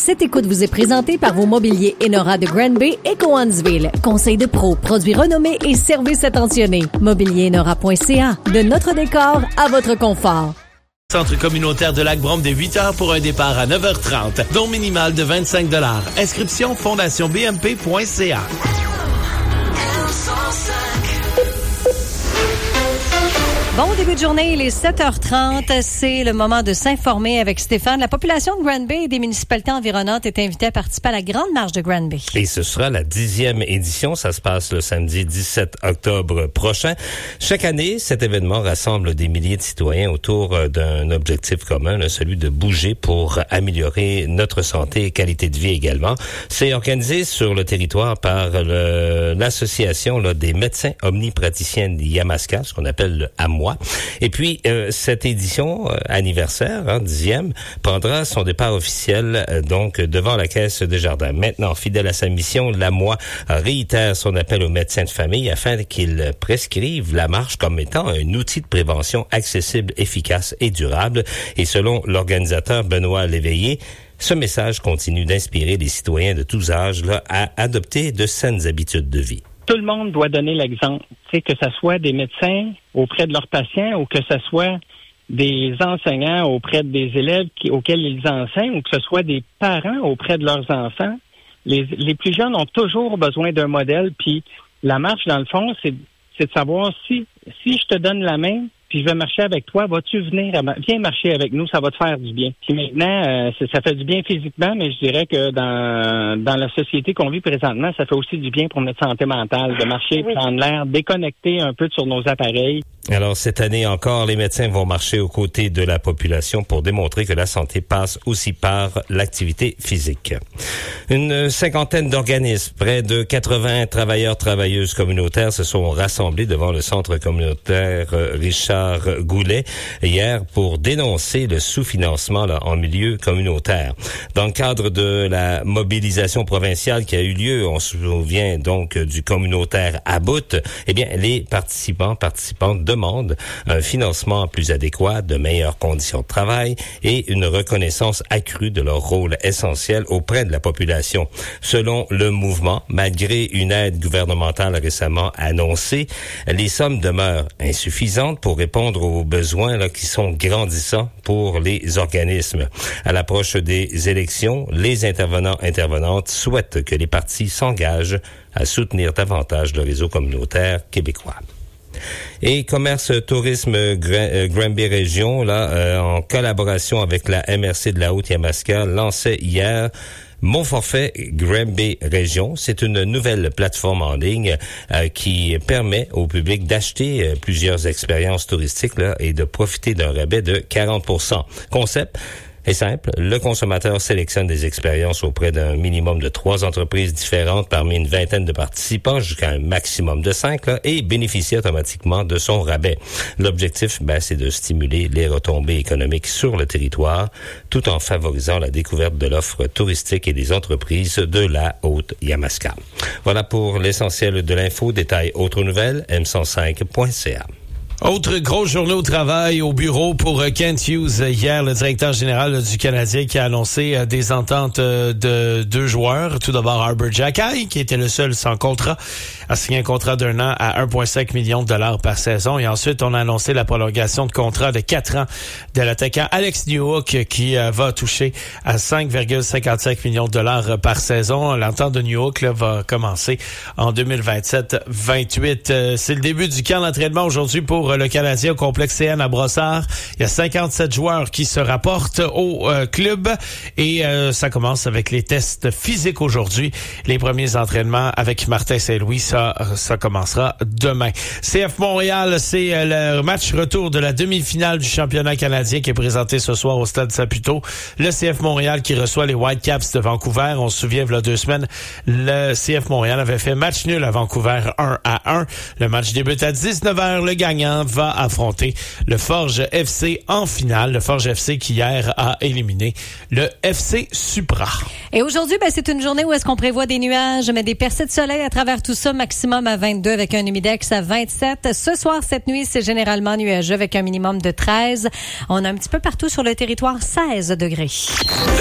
Cette écoute vous est présentée par vos mobiliers Enora de Granby et Cowansville. Conseil de pro, produits renommés et services attentionnés. Mobilierinora.ca. De notre décor à votre confort. Centre communautaire de Lac-Brome de 8h pour un départ à 9h30. Don minimal de 25 $. Inscription fondationbmp.ca. Bon début de journée, il est 7h30. C'est le moment de s'informer avec Stéphane. La population de Granby et des municipalités environnantes est invitée à participer à la Grande Marche de Granby. Et ce sera la 10e édition. Ça se passe le samedi 17 octobre prochain. Chaque année, cet événement rassemble des milliers de citoyens autour d'un objectif commun, celui de bouger pour améliorer notre santé et qualité de vie également. C'est organisé sur le territoire par l'association des médecins omnipraticiens de Yamaska, ce qu'on appelle le AMOA. Et puis, cette édition anniversaire, 10e, prendra son départ officiel donc devant la Caisse des Jardins. Maintenant, fidèle à sa mission, l'AMOA réitère son appel aux médecins de famille afin qu'ils prescrivent la marche comme étant un outil de prévention accessible, efficace et durable. Et selon l'organisateur Benoît Léveillé, ce message continue d'inspirer les citoyens de tous âges à adopter de saines habitudes de vie. Tout le monde doit donner l'exemple, que ce soit des médecins auprès de leurs patients ou que ce soit des enseignants auprès des élèves auxquels ils enseignent ou que ce soit des parents auprès de leurs enfants. Les plus jeunes ont toujours besoin d'un modèle, puis la marche, dans le fond, c'est de savoir si je te donne la main, puis je vais marcher avec toi, vas-tu viens marcher avec nous, ça va te faire du bien. Puis maintenant, ça fait du bien physiquement, mais je dirais que dans la société qu'on vit présentement, ça fait aussi du bien pour notre santé mentale, de marcher, prendre l'air, déconnecter un peu sur nos appareils. Alors, cette année encore, les médecins vont marcher aux côtés de la population pour démontrer que la santé passe aussi par l'activité physique. Une cinquantaine d'organismes, près de 80 travailleurs-travailleuses communautaires se sont rassemblés devant le centre communautaire Richard Goulet hier pour dénoncer le sous-financement en milieu communautaire. Dans le cadre de la mobilisation provinciale qui a eu lieu, on se souvient donc du communautaire à bout, les participantes demandent un financement plus adéquat, de meilleures conditions de travail et une reconnaissance accrue de leur rôle essentiel auprès de la population. Selon le mouvement, malgré une aide gouvernementale récemment annoncée, les sommes demeurent insuffisantes pour répondre aux besoins qui sont grandissants pour les organismes. À l'approche des élections, les intervenantes souhaitent que les partis s'engagent à soutenir davantage le réseau communautaire québécois. Et Commerce Tourisme Granby Région, en collaboration avec la MRC de la Haute-Yamaska, lançait hier Mon forfait Granby Région. C'est une nouvelle plateforme en ligne qui permet au public d'acheter plusieurs expériences touristiques et de profiter d'un rabais de 40%. Concept est simple. Le consommateur sélectionne des expériences auprès d'un minimum de 3 entreprises différentes parmi une vingtaine de participants jusqu'à un maximum de 5 et bénéficie automatiquement de son rabais. L'objectif, c'est de stimuler les retombées économiques sur le territoire tout en favorisant la découverte de l'offre touristique et des entreprises de la Haute-Yamaska. Voilà pour l'essentiel de l'info. Détails autres nouvelles, m105.ca. Autre grosse journée au travail au bureau pour Kent Hughes. Hier, le directeur général du Canadien qui a annoncé des ententes de 2 joueurs. Tout d'abord, Arber Xhekaj, qui était le seul sans contrat, a signé un contrat d'1 an à 1,5 million de dollars par saison. Et ensuite, on a annoncé la prolongation de contrat de 4 ans de l'attaquant Alex Newhook qui va toucher à 5,55 millions de dollars par saison. L'entente de Newhook va commencer en 2027-28. C'est le début du camp d'entraînement aujourd'hui pour le Canadien au complexe CN à Brossard. Il y a 57 joueurs qui se rapportent au club et ça commence avec les tests physiques aujourd'hui. Les premiers entraînements avec Martin Saint-Louis, ça commencera demain. CF Montréal, c'est le match retour de la demi-finale du championnat canadien qui est présenté ce soir au Stade Saputo. Le CF Montréal qui reçoit les Whitecaps de Vancouver. On se souvient, il y a 2 semaines, le CF Montréal avait fait match nul à Vancouver 1-1. Le match débute à 19h. Le gagnant va affronter le Forge FC en finale. Le Forge FC qui hier a éliminé le FC Supra. Et aujourd'hui, c'est une journée où est-ce qu'on prévoit des nuages, mais des percées de soleil à travers tout ça, maximum à 22 avec un humidex à 27. Ce soir, cette nuit, c'est généralement nuageux avec un minimum de 13. On a un petit peu partout sur le territoire 16 degrés.